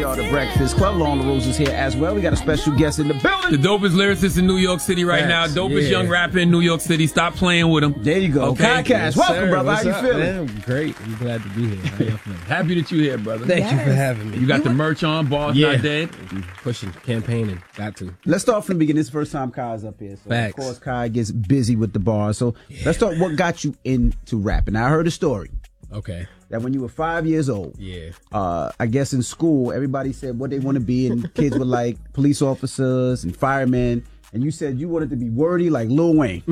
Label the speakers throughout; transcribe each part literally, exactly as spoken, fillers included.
Speaker 1: Y'all, the Breakfast Club. Long the Rules is here as well. We got a special guest in the building.
Speaker 2: The dopest lyricist in New York City right Facts. now. Dopest yeah. young rapper in New York City. Stop playing with him.
Speaker 1: There you go. Okay. Kai Cash. Welcome, sir. brother.
Speaker 3: What's
Speaker 1: How you
Speaker 3: up,
Speaker 1: feeling?
Speaker 3: Man? I'm great. I'm glad to be here. How you feeling?
Speaker 2: Happy that you're here, brother.
Speaker 3: Thank
Speaker 4: yes.
Speaker 3: you for having me.
Speaker 2: You got you the merch on. Bars
Speaker 3: yeah.
Speaker 2: not dead.
Speaker 3: Pushing, campaigning. Got to.
Speaker 1: Let's start from the beginning. This is the first time Kai's up here. So
Speaker 3: Facts.
Speaker 1: Of course, Kai gets busy with the bars. So yeah. let's start. What got you into rapping? Now, I heard a story.
Speaker 3: Okay.
Speaker 1: That when you were five years old,
Speaker 3: yeah,
Speaker 1: uh, I guess in school, everybody said what they want to be, and kids were like police officers and firemen, and you said you wanted to be wordy like Lil Wayne.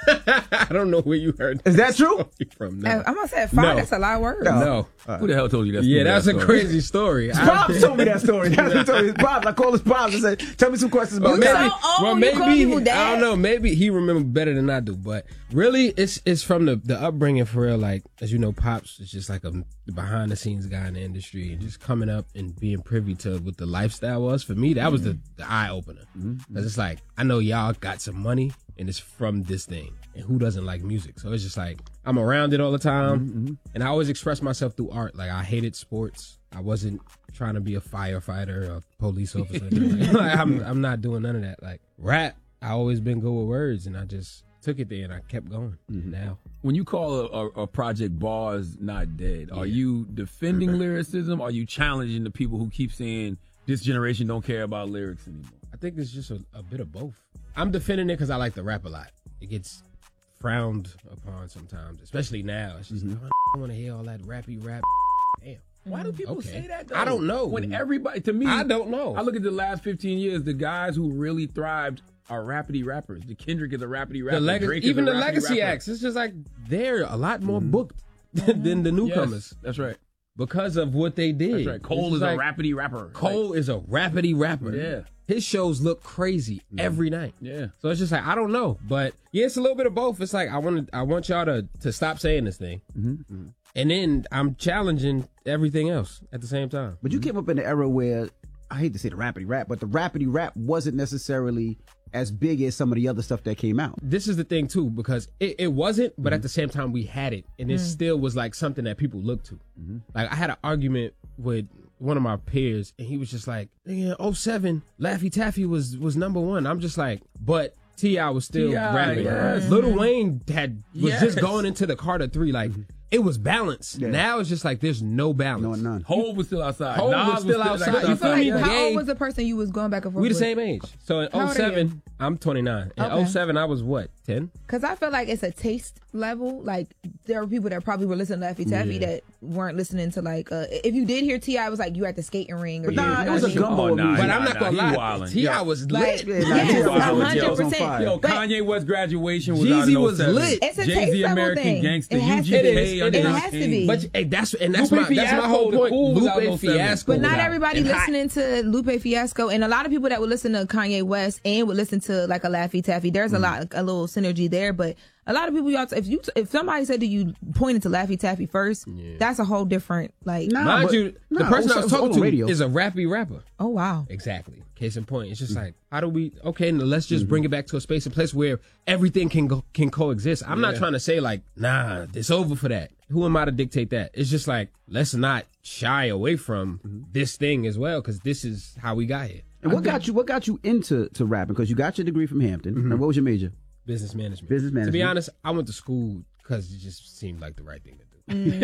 Speaker 3: I don't know where you heard.
Speaker 1: Is that true?
Speaker 3: From no.
Speaker 4: I'm gonna say five.
Speaker 3: No.
Speaker 4: That's a lot of words.
Speaker 3: No. no.
Speaker 1: Uh,
Speaker 2: Who the hell told you that?
Speaker 3: Yeah, that's
Speaker 2: that
Speaker 3: a
Speaker 2: story?
Speaker 3: crazy story.
Speaker 1: Pops told me that story. That's what told me. Pops, I called his pops and said, "Tell me some questions about
Speaker 3: maybe,
Speaker 1: that."
Speaker 4: So
Speaker 3: well,
Speaker 4: old,
Speaker 3: maybe
Speaker 4: you
Speaker 3: he, I don't know. Maybe he remember better than I do. But really, it's it's from the the upbringing for real. Like as you know, Pops is just like a behind the scenes guy in the industry, and just coming up and being privy to what the lifestyle was. For me, that was the, the eye opener. Because mm-hmm. it's like I know y'all got some money, and it's from this thing. And who doesn't like music? So it's just like I'm around it all the time, mm-hmm. and I always express myself through art. Like I hated sports. I wasn't trying to be a firefighter or a police officer. like, I'm, I'm not doing none of that. Like rap, I always been good with words, and I just took it there and I kept going. Mm-hmm. Now,
Speaker 2: when you call a, a, a project Bars Not Dead, yeah. are you defending lyricism? Or are you challenging the people who keep saying this generation don't care about lyrics anymore?
Speaker 3: I think it's just a, a bit of both. I'm defending it because I like to rap a lot. It gets frowned upon sometimes, especially now. It's just mm-hmm. I don't want to hear all that rappy rap. Damn.
Speaker 2: Why do people
Speaker 3: okay.
Speaker 2: say that, though?
Speaker 3: I don't know.
Speaker 2: When everybody, to me,
Speaker 3: I don't know.
Speaker 2: I look at the last fifteen years, the guys who really thrived are rapidy rappers. The Kendrick is a rapidy rapper.
Speaker 3: The leg-
Speaker 2: Drake
Speaker 3: even
Speaker 2: is a
Speaker 3: the legacy
Speaker 2: rapper.
Speaker 3: acts, it's just like they're a lot more
Speaker 2: mm-hmm.
Speaker 3: booked than the newcomers.
Speaker 2: Yes, that's right.
Speaker 3: Because of what they did.
Speaker 2: That's right. Cole is
Speaker 3: like,
Speaker 2: a rapidy rapper.
Speaker 3: Cole
Speaker 2: like,
Speaker 3: is a rapidy rapper.
Speaker 2: Yeah.
Speaker 3: His shows look crazy mm-hmm. every night.
Speaker 2: Yeah.
Speaker 3: So it's just like, I don't know. But yeah, it's a little bit of both. It's like, I want to, I want y'all to, to stop saying this thing. Mm-hmm. And then I'm challenging everything else at the same time.
Speaker 1: But you came up in the era where, I hate to say the rapidy rap, but the rapidy rap wasn't necessarily as big as some of the other stuff that came out.
Speaker 3: This is the thing too, because it, it wasn't, but mm-hmm. at the same time we had it, and it mm-hmm. still was like something that people looked to. Mm-hmm. Like I had an argument with one of my peers, and he was just like, "Yeah, oh seven, Laffy Taffy was was number one." I'm just like, but T I was still rapping.
Speaker 2: Yes.
Speaker 3: Lil Wayne had was
Speaker 2: yes.
Speaker 3: just going into the Carter three like. Mm-hmm. It was balanced. Yeah. Now it's just like there's no balance.
Speaker 1: No, none.
Speaker 2: Hove was still outside.
Speaker 3: Hove
Speaker 2: Nas
Speaker 3: was still
Speaker 2: was
Speaker 3: outside.
Speaker 2: Like,
Speaker 3: you feel me?
Speaker 4: How
Speaker 3: Gay.
Speaker 4: old was the person you was going back and forth
Speaker 3: We the
Speaker 4: with?
Speaker 3: same age. So in oh seven, I'm twenty-nine. In okay. oh seven, I was what, ten?
Speaker 4: Because I feel like it's a taste level. Like, there were people that probably were listening to Laffy Taffy yeah. that weren't listening to, like, uh, if you did hear T I, it was like you at the skating ring. Or
Speaker 1: but
Speaker 4: you,
Speaker 1: nah,
Speaker 4: you
Speaker 1: it was a gumbo.
Speaker 2: Oh, nah,
Speaker 3: but
Speaker 2: nah,
Speaker 3: I'm not
Speaker 2: nah,
Speaker 3: going to lie. T I was lit.
Speaker 4: Like, yes, one hundred percent.
Speaker 2: Yo, Kanye West graduation was
Speaker 3: Jeezy
Speaker 2: out
Speaker 3: was lit.
Speaker 4: It's a
Speaker 2: Jay-Z
Speaker 4: taste level
Speaker 2: American
Speaker 4: thing.
Speaker 2: Gangster.
Speaker 4: It has
Speaker 2: U G K
Speaker 4: to be.
Speaker 2: under
Speaker 4: It
Speaker 2: his
Speaker 4: has to
Speaker 2: king.
Speaker 4: be.
Speaker 3: But hey, that's and that's
Speaker 2: Lupe
Speaker 3: my that's my whole
Speaker 2: Fiasco,
Speaker 3: point.
Speaker 2: Cool was out
Speaker 3: Lupe
Speaker 2: in oh seven.
Speaker 3: Fiasco,
Speaker 4: But not everybody
Speaker 3: and
Speaker 4: listening to Lupe Fiasco, and a lot of people that would listen to Kanye West and would listen to like a Laffy Taffy. There's a
Speaker 1: Mm.
Speaker 4: lot, a little synergy there. But a lot of people, y'all, if you if somebody said to you pointed to Laffy Taffy first, yeah. that's a whole different like.
Speaker 1: Nah,
Speaker 3: Mind
Speaker 1: but,
Speaker 3: you, the
Speaker 1: nah,
Speaker 3: person I was talking to
Speaker 1: radio.
Speaker 3: is a rappy rapper.
Speaker 4: Oh wow!
Speaker 3: Exactly. Case in point, it's just like, how do we? Okay, now let's just mm-hmm. bring it back to a space and place where everything can go, can coexist. I'm yeah. not trying to say like, nah, it's over for that. Who am I to dictate that? It's just like, let's not shy away from mm-hmm. this thing as well, because this is how we got here.
Speaker 1: And what got you? What got you into to rapping? Because you got your degree from Hampton. Mm-hmm. And what was your major?
Speaker 3: Business management.
Speaker 1: Business management.
Speaker 3: To be honest, I went to school because it just seemed like the right thing to do.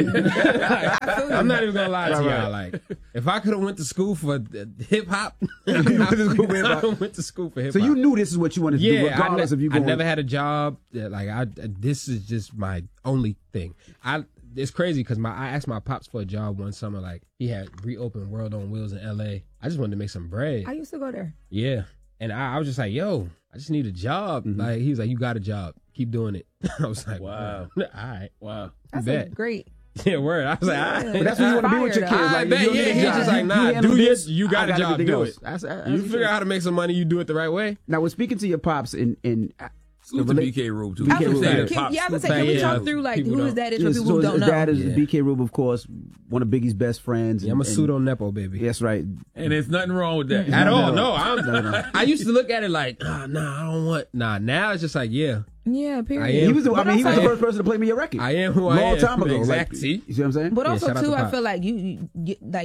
Speaker 4: Mm.
Speaker 3: I'm not even gonna lie to
Speaker 1: right,
Speaker 3: y'all.
Speaker 1: right.
Speaker 3: Like, if I could have went to school for hip hop, I went to school for hip hop.
Speaker 1: So you knew this is what you wanted to
Speaker 3: yeah,
Speaker 1: do, regardless
Speaker 3: I ne-
Speaker 1: of you going.
Speaker 3: I never had a job. Like, I this is just my only thing. I. It's crazy because my I asked my pops for a job one summer. Like, he had reopened World on Wheels in L A. I just wanted to make some bread.
Speaker 4: I used to go there.
Speaker 3: Yeah. And I, I was just like, yo, I just need a job. Mm-hmm. Like, he was like, you got a job. Keep doing it. I was like,
Speaker 2: wow.
Speaker 3: All right.
Speaker 2: Wow.
Speaker 4: That's a great.
Speaker 3: Yeah, word. I was like, all right.
Speaker 1: But that's what you want to be with your kids.
Speaker 3: I
Speaker 1: Like,
Speaker 3: bet,
Speaker 1: you
Speaker 3: yeah,
Speaker 1: he's
Speaker 3: just like, nah,
Speaker 1: you
Speaker 3: do
Speaker 1: this,
Speaker 3: this. You got a job, do it.
Speaker 1: That's, that's
Speaker 3: you figure out how to make some money, you do it the right way.
Speaker 1: Now, when speaking to your pops in in
Speaker 2: Salute to B K Rube too.
Speaker 1: B K Rube.
Speaker 4: Can, can, yeah, I was saying, can we
Speaker 3: yeah,
Speaker 4: talk through like who his dad is for
Speaker 1: yeah,
Speaker 4: people
Speaker 1: so
Speaker 4: who don't
Speaker 1: his
Speaker 4: know?
Speaker 1: dad is
Speaker 3: Yeah.
Speaker 1: B K Rube, of course, one of Biggie's best friends.
Speaker 3: Yeah, I'm a pseudo nepo baby.
Speaker 1: That's right.
Speaker 2: And there's nothing wrong with that
Speaker 3: At
Speaker 1: No,
Speaker 3: all.
Speaker 1: no.
Speaker 3: No, I'm, no, no. I used to look at it like, ah, nah, I don't want. Nah, now it's just like, yeah,
Speaker 4: Yeah, period.
Speaker 3: I am-
Speaker 1: He was. The, I
Speaker 4: But
Speaker 1: mean, he was
Speaker 4: also-
Speaker 1: the first person to play me a record.
Speaker 3: I am who I
Speaker 1: Long
Speaker 3: am.
Speaker 1: time ago.
Speaker 3: Exactly.
Speaker 1: Like, you see what I'm saying?
Speaker 4: But
Speaker 3: Yeah,
Speaker 4: also
Speaker 3: shout out
Speaker 4: too,
Speaker 3: to
Speaker 4: I
Speaker 3: Pop.
Speaker 4: feel like you, you get like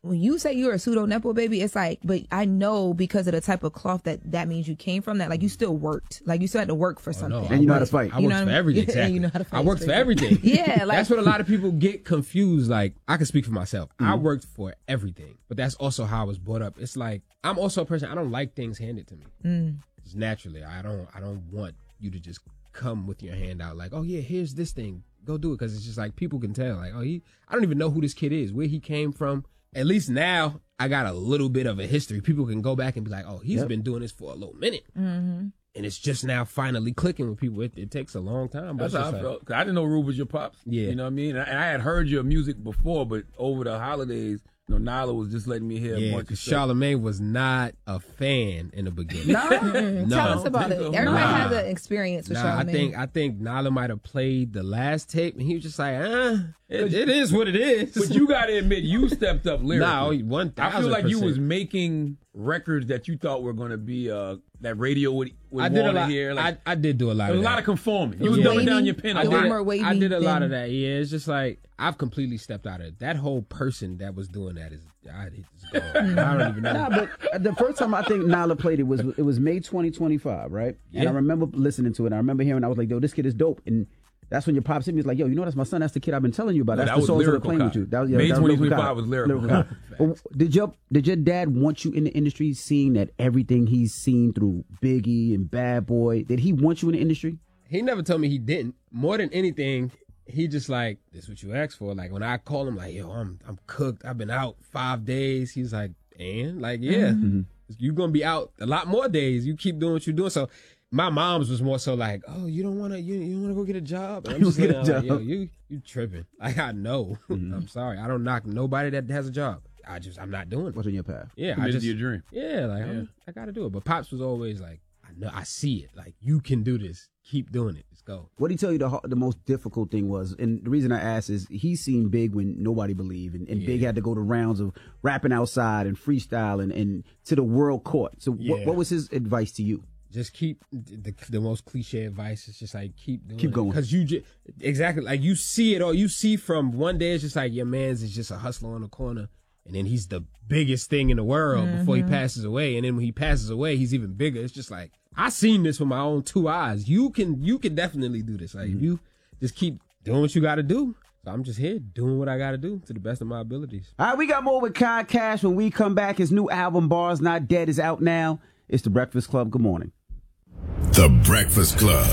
Speaker 4: when you say you're a pseudo Nepo baby, it's like, but I know because of the type of cloth that that means you came from, that like you still worked, like you still had to work for something.
Speaker 3: No,
Speaker 1: And you know how to
Speaker 3: worked-
Speaker 1: fight.
Speaker 3: I
Speaker 4: You
Speaker 3: worked
Speaker 4: know
Speaker 3: for
Speaker 4: what I mean?
Speaker 3: everything.
Speaker 4: Yeah,
Speaker 3: Exactly.
Speaker 4: you know how to fight
Speaker 3: I worked for
Speaker 4: straight.
Speaker 3: everything.
Speaker 4: Yeah, like-
Speaker 3: that's what a lot of people get confused. Like, I can speak for myself. I
Speaker 1: Mm-hmm.
Speaker 3: worked for everything, but that's also how I was brought up. It's like I'm also a person. I don't like things handed to me.
Speaker 4: Mm.
Speaker 3: Just naturally, I don't. I don't want you to just come with your hand out like, oh yeah, here's this thing. Go do it, because it's just like people can tell. Like, oh, he. I don't even know who this kid is, where he came from. At least now I got a little bit of a history. People can go back and be like, oh, he's
Speaker 1: Yep.
Speaker 3: been doing this for a little minute.
Speaker 4: Mm-hmm.
Speaker 3: And it's just now finally clicking with people. It, it takes a long time. But
Speaker 2: That's
Speaker 3: it's
Speaker 2: how
Speaker 3: just
Speaker 2: I
Speaker 3: like-
Speaker 2: felt. 'Cause I didn't know Rube was your pops.
Speaker 3: Yeah.
Speaker 2: You know what I mean? And I, and I had heard your music before, but over the holidays, you know, Nyla was just letting me hear a
Speaker 3: Yeah,
Speaker 2: bunch of
Speaker 3: because
Speaker 2: stuff.
Speaker 3: Charlamagne was not a fan in the beginning.
Speaker 4: Mm,
Speaker 3: No.
Speaker 4: Tell us about it.
Speaker 2: Nah.
Speaker 4: Everybody has an experience with
Speaker 3: Nah, I
Speaker 4: Charlamagne.
Speaker 3: think I think Nala might have played the last tape, and he was just like, "Uh, it, it is what it is."
Speaker 2: But you got to admit, you stepped up lyrically.
Speaker 3: Nah, one
Speaker 2: I
Speaker 3: thousand.
Speaker 2: feel like you was making records that you thought were going to be uh, that radio would, would
Speaker 3: I did a
Speaker 2: want to
Speaker 3: lot.
Speaker 2: hear. Like,
Speaker 3: I, I did do a lot.
Speaker 2: there was
Speaker 3: of
Speaker 2: a
Speaker 3: that.
Speaker 2: lot of conforming. You was
Speaker 4: Yeah.
Speaker 2: dumbing down
Speaker 4: Wavy.
Speaker 2: your pen.
Speaker 3: I
Speaker 2: a
Speaker 4: It was
Speaker 2: lot.
Speaker 3: did,
Speaker 4: more wavy
Speaker 3: I did a lot
Speaker 4: than-
Speaker 3: of that. Yeah, it's just like I've completely stepped out of it. That whole person that was doing that is, I, it's gone. I don't even know.
Speaker 1: Nah, but the first time I think Nyla played it was it was May twenty twenty-five, right? And
Speaker 3: Yeah.
Speaker 1: I remember listening to it. And I remember hearing, I was like, yo, this kid is dope. And that's when your pops hit me. He's like, yo, you know that's my son. That's the kid I've been telling you about.
Speaker 2: No,
Speaker 1: That's
Speaker 2: that
Speaker 1: the
Speaker 2: was
Speaker 1: songs that are
Speaker 2: Lyrical
Speaker 1: playing
Speaker 2: Cop.
Speaker 1: with you. That was, yeah,
Speaker 2: May
Speaker 1: that was
Speaker 2: twenty
Speaker 1: Lyrical
Speaker 2: twenty-five
Speaker 1: Cop.
Speaker 2: was Lyrical Cop.
Speaker 1: But did your did your dad want you in the industry, seeing that everything he's seen through Biggie and Bad Boy? Did he want you in the industry?
Speaker 3: He never told me he didn't. More than anything, he just like, this is what you asked for. Like when I call him, like, yo, I'm I'm cooked. I've been out five days. He's like, and like, yeah,
Speaker 1: Mm-hmm.
Speaker 3: you're gonna be out a lot more days. You keep doing what you're doing. So my mom's was more so like, oh, you don't wanna you you wanna go get a job? And I'm
Speaker 1: You
Speaker 3: just
Speaker 1: get a
Speaker 3: looking at her like,
Speaker 1: job.
Speaker 3: yo, you you tripping. Like I know.
Speaker 1: Mm-hmm.
Speaker 3: I'm sorry. I don't knock nobody that has a job. I just I'm not doing it.
Speaker 1: What's on your path?
Speaker 3: Yeah, I
Speaker 2: Committed
Speaker 3: just
Speaker 2: to your dream.
Speaker 3: Yeah, like
Speaker 2: Yeah.
Speaker 3: I'm, I gotta do it. But Pops was always like, I know, I see it. Like you can do this. Keep doing it. Let's go.
Speaker 1: What did he tell you the har- the most difficult thing was? And the reason I asked is he's seen Big when nobody believed, and, and Big
Speaker 3: Yeah.
Speaker 1: had to go to rounds of rapping outside and freestyle and, and to the world court. So what,
Speaker 3: Yeah.
Speaker 1: what was his advice to you?
Speaker 3: Just keep the the most cliche advice is just like keep doing
Speaker 1: Keep going.
Speaker 3: because you just exactly like you see it all. You see from one day it's just like your man's is just a hustler on the corner, and then he's the biggest thing in the world before he passes away, and then when he passes away he's even bigger. It's just like I seen this with my own two eyes. You can you can definitely do this. Like if you just keep doing what you got to do. So I'm just here doing what I got to do to the best of my abilities.
Speaker 1: All right, we got more with Kai Cash when we come back. His new album, Bars Not Dead, is out now. It's The Breakfast Club. Good morning.
Speaker 5: The Breakfast Club.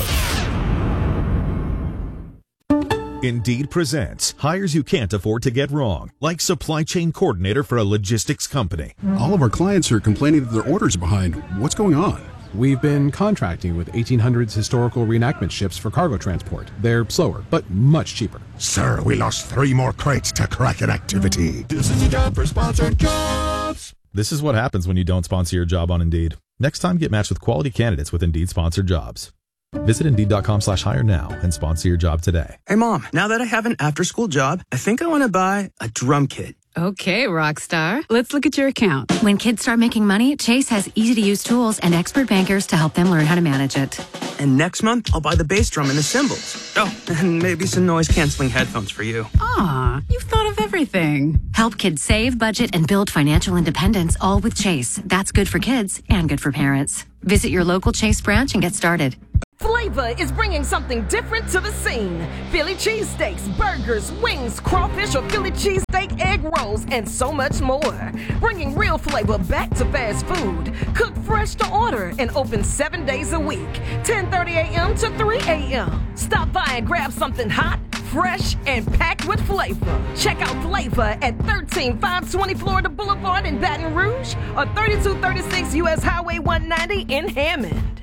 Speaker 6: Indeed presents hires you can't afford to get wrong, like supply chain coordinator for a logistics company.
Speaker 7: All of our clients are complaining that their orders are behind. What's going on?
Speaker 8: We've been contracting with eighteen hundreds historical reenactment ships for cargo transport. They're slower, but much cheaper.
Speaker 5: Sir, we lost three more crates to Kraken activity. This is a job for sponsored jobs.
Speaker 6: This is what happens when you don't sponsor your job on Indeed. Next time, get matched with quality candidates with Indeed sponsored jobs. Visit Indeed.com slash hire now and sponsor your job today.
Speaker 9: Hey, Mom, now that I have an after-school job, I think I want to buy a drum kit.
Speaker 10: Okay, Rockstar. Let's look at your account.
Speaker 11: When kids start making money, Chase has easy-to-use tools and expert bankers to help them learn how to manage it.
Speaker 9: And next month, I'll buy the bass drum and the cymbals. Oh, and maybe some noise-canceling headphones for you.
Speaker 10: Aw, you've thought of everything.
Speaker 11: Help kids save, budget, and build financial independence, all with Chase. That's good for kids and good for parents. Visit your local Chase branch and get started.
Speaker 12: Flavor is bringing something different to the scene. Philly cheesesteaks, burgers, wings, crawfish or Philly cheesesteak egg rolls, and so much more. Bringing real flavor back to fast food. Cooked fresh to order and open seven days a week, ten thirty a.m. to three a.m. Stop by and grab something hot, fresh, and packed with flavor. Check out Flavor at thirteen five twenty Florida Boulevard in Baton Rouge or thirty-two thirty-six U S Highway one ninety in Hammond.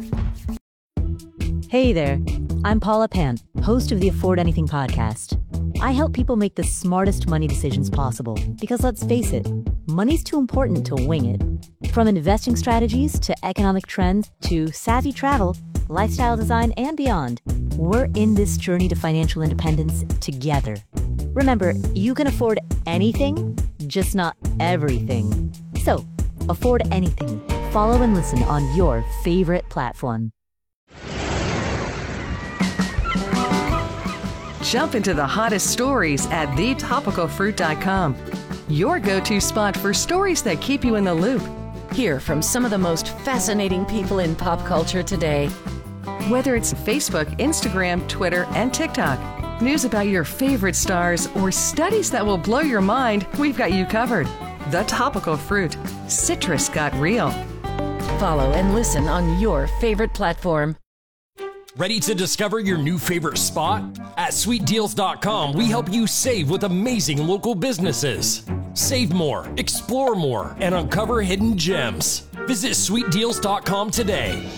Speaker 13: Hey there, I'm Paula Pant, host of the Afford Anything podcast. I help people make the smartest money decisions possible because let's face it, money's too important to wing it. From investing strategies to economic trends to savvy travel, lifestyle design, and beyond, we're in this journey to financial independence together. Remember, you can afford anything, just not everything. So, afford anything. Follow and listen on your favorite platform.
Speaker 14: Jump into the hottest stories at the topical fruit dot com. your go-to spot for stories that keep you in the loop. Hear from some of the most fascinating people in pop culture today. Whether it's Facebook, Instagram, Twitter, and TikTok, news about your favorite stars, or studies that will blow your mind, we've got you covered. The Topical Fruit. Citrus got real. Follow and listen on your favorite platform.
Speaker 15: Ready to discover your new favorite spot? At sweet deals dot com, we help you save with amazing local businesses. Save more, explore more, and uncover hidden gems. Visit sweet deals dot com today.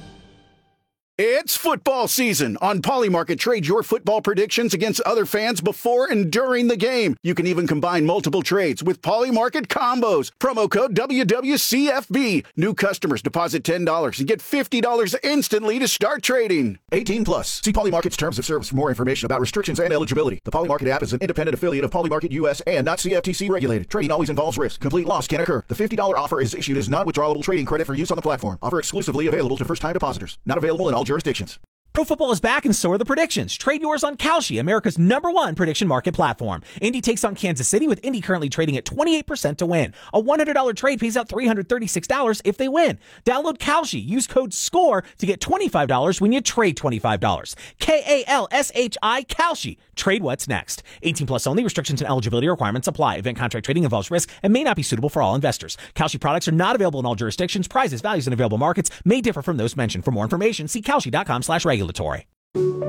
Speaker 16: It's football season. On Polymarket, trade your football predictions against other fans before and during the game. You can even combine multiple trades with Polymarket combos. Promo code W W C F B. New customers deposit ten dollars and get fifty dollars instantly to start trading.
Speaker 17: eighteen plus. See Polymarket's terms of service for more information about restrictions and eligibility. The Polymarket app is an independent affiliate of Polymarket U S and not C F T C regulated. Trading always involves risk. Complete loss can occur. The fifty dollars offer is issued as non-withdrawable trading credit for use on the platform. Offer exclusively available to first-time depositors. Not available in all jurisdictions.
Speaker 18: Pro football is back and so are the predictions. Trade yours on Kalshi, America's number one prediction market platform. Indy takes on Kansas City, with Indy currently trading at twenty-eight percent to win. A one hundred dollars trade pays out three hundred thirty-six dollars if they win. Download Kalshi. Use code SCORE to get twenty-five dollars when you trade twenty-five dollars. K A L S H I, Kalshi. Trade what's next. eighteen plus only. Restrictions and eligibility requirements apply. Event contract trading involves risk and may not be suitable for all investors. Kalshi products are not available in all jurisdictions. Prices, values, and available markets may differ from those mentioned. For more information, see kalshi dot com slash regulatory.